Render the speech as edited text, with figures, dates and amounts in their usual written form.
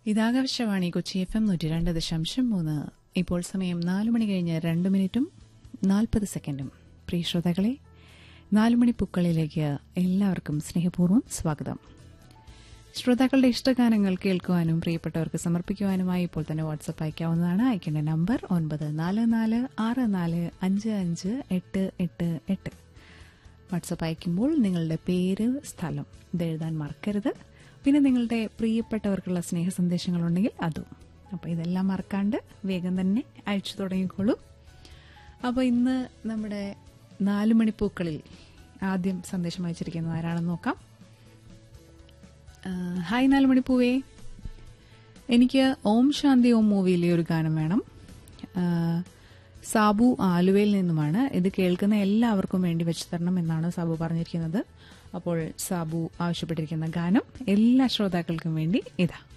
ഇതാകാശവാണി Kochi FM 102.3. ഇപ്പോൾ സമയം 4 മണി കഴിഞ്ഞ് 2 മിനിറ്റും 40 സെക്കൻഡും. പ്രിയ ശ്രോതാക്കളെ, 4 മണി പൂക്കളിലേക്ക് എല്ലാവർക്കും സ്നേഹപൂർവ്വം സ്വാഗതം. ശ്രോതാക്കളുടെ ഇഷ്ടഗാനങ്ങൾ കേൾക്കുവാനും പ്രിയപ്പെട്ടവർക്ക് സമർപ്പിക്കുവാനുമായി ഇപ്പോൾ തന്നെ വാട്സ്ആപ്പ് അയക്കാവുന്നതാണ്. അയക്കേണ്ട നമ്പർ 9446455888. വാട്സ്ആപ്പ് അയക്കുമ്പോൾ നിങ്ങളുടെ പേര്, സ്ഥലം ഇതെഴുതാൻ മറക്കരുത്. പിന്നെ നിങ്ങളുടെ പ്രിയപ്പെട്ടവർക്കുള്ള സ്നേഹ സന്ദേശങ്ങളുണ്ടെങ്കിൽ അതും. അപ്പോൾ ഇതെല്ലാം മറക്കാണ്ട് വേഗം തന്നെ അയച്ചു തുടങ്ങിക്കോളൂ. അപ്പോൾ ഇന്ന് നമ്മുടെ 4 മണിപ്പൂക്കളിൽ ആദ്യം സന്ദേശം അയച്ചിരിക്കുന്നത് ആരാണെന്ന് നോക്കാം. ഹായ് 4 മണിപ്പൂവേ, എനിക്ക് ഓം ശാന്തി ഓം മൂവിയിലെ ഒരു ഗാനം വേണം. സാബു ആലുവയിൽ നിന്നുമാണ്. ഇത് കേൾക്കുന്ന എല്ലാവർക്കും വേണ്ടി വെച്ചു തരണം എന്നാണ് സാബു പറഞ്ഞിരിക്കുന്നത്. അപ്പോൾ സാബു ആവശ്യപ്പെട്ടിരിക്കുന്ന ഗാനം എല്ലാ ശ്രോതാക്കൾക്കും വേണ്ടി ഇതാ.